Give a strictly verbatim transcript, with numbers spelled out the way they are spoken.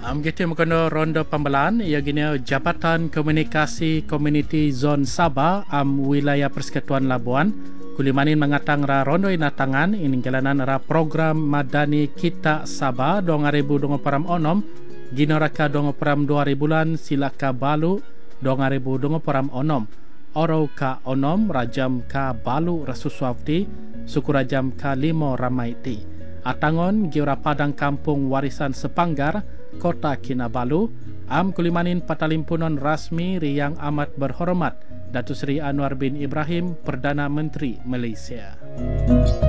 Am gitu mengkono rondo pembelaan ia gini Jabatan Komunikasi Komuniti Zon Sabah am wilayah Persekutuan Labuan kulimanin mengatang ra rondo inatangan iningkalanan ra program Madani Kita Sabah dua ribu dua puluh enam ginoraka dua puluh dua bulan silaka balu dua ribu dua puluh enam Oro ka onom rajam ka balu rasuswafti suku rajam ka limo ramaiti atangon giura padang kampung warisan Sepanggar Kota Kinabalu am kulimanin patalimpunon rasmi yang amat berhormat Datuk Seri Anwar bin Ibrahim Perdana Menteri Malaysia.